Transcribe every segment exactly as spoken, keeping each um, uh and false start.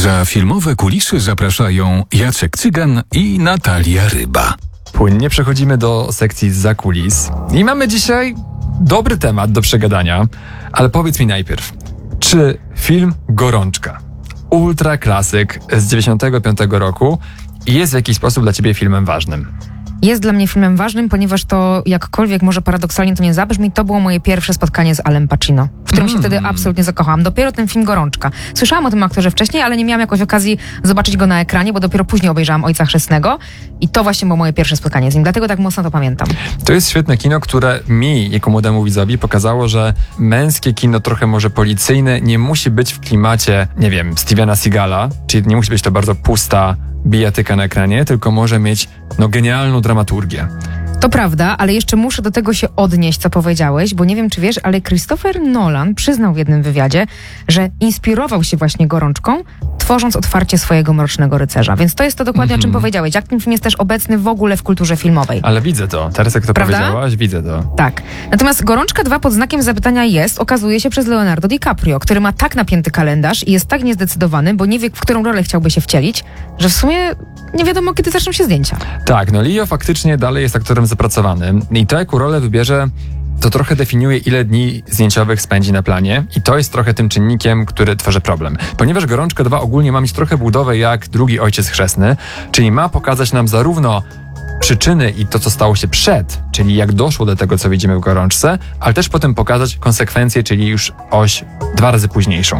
Za filmowe kulisy zapraszają Jacek Cygan i Natalia Ryba. Płynnie przechodzimy do sekcji zza kulis i mamy dzisiaj dobry temat do przegadania, ale powiedz mi najpierw, czy film Gorączka, ultra klasyk z dziewięćdziesiątego piątego roku, jest w jakiś sposób dla ciebie filmem ważnym? Jest dla mnie filmem ważnym, ponieważ to, jakkolwiek może paradoksalnie to nie zabrzmi, to było moje pierwsze spotkanie z Alem Pacino, w którym Mm. się wtedy absolutnie zakochałam. Dopiero ten film Gorączka. Słyszałam o tym aktorze wcześniej, ale nie miałam jakoś okazji zobaczyć go na ekranie, bo dopiero później obejrzałam Ojca Chrzestnego i to właśnie było moje pierwsze spotkanie z nim, dlatego tak mocno to pamiętam. To jest świetne kino, które mi, jako młodemu widzowi, pokazało, że męskie kino, trochę może policyjne, nie musi być w klimacie, nie wiem, Stevena Seagala, czyli nie musi być to bardzo pusta bijatyka na ekranie, tylko może mieć no genialną dramaturgię. To prawda, ale jeszcze muszę do tego się odnieść, co powiedziałeś, bo nie wiem, czy wiesz, ale Christopher Nolan przyznał w jednym wywiadzie, że inspirował się właśnie Gorączką, tworząc otwarcie swojego Mrocznego Rycerza. Więc to jest to dokładnie, mm-hmm. o czym powiedziałeś. Jak ten film jest też obecny w ogóle w kulturze filmowej. Ale widzę to. Teraz jak to Prawda? powiedziałaś, widzę to. Tak. Natomiast Gorączka dwa pod znakiem zapytania jest, okazuje się, przez Leonardo DiCaprio, który ma tak napięty kalendarz i jest tak niezdecydowany, bo nie wie, w którą rolę chciałby się wcielić, że w sumie nie wiadomo, kiedy zaczną się zdjęcia. Tak, no Leo faktycznie dalej jest aktorem zapracowanym i to, jaką rolę wybierze, to trochę definiuje, ile dni zdjęciowych spędzi na planie i to jest trochę tym czynnikiem, który tworzy problem. Ponieważ Gorączka dwa ogólnie ma mieć trochę budowę jak drugi Ojciec Chrzestny, czyli ma pokazać nam zarówno przyczyny i to, co stało się przed, czyli jak doszło do tego, co widzimy w Gorączce, ale też potem pokazać konsekwencje, czyli już oś dwa razy późniejszą.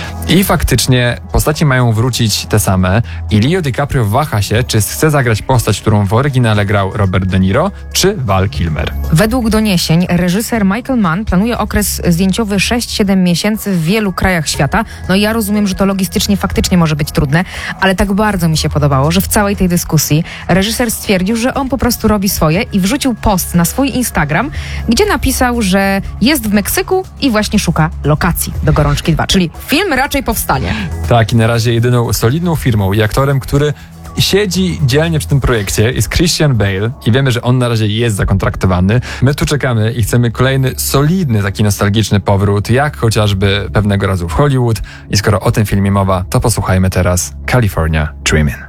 I faktycznie postaci mają wrócić te same i Leo DiCaprio waha się, czy chce zagrać postać, którą w oryginale grał Robert De Niro, czy Val Kilmer. Według doniesień reżyser Michael Mann planuje okres zdjęciowy sześć siedem miesięcy w wielu krajach świata. No i ja rozumiem, że to logistycznie faktycznie może być trudne, ale tak bardzo mi się podobało, że w całej tej dyskusji reżyser stwierdził, że on po prostu robi swoje i wrzucił post na swój Instagram, gdzie napisał, że jest w Meksyku i właśnie szuka lokacji do Gorączki dwa, czyli film raczej powstanie. Tak, i na razie jedyną solidną firmą i aktorem, który siedzi dzielnie przy tym projekcie, jest Christian Bale i wiemy, że on na razie jest zakontraktowany. My tu czekamy i chcemy kolejny solidny, taki nostalgiczny powrót, jak chociażby Pewnego razu w Hollywood. I skoro o tym filmie mowa, to posłuchajmy teraz California Dreamin'.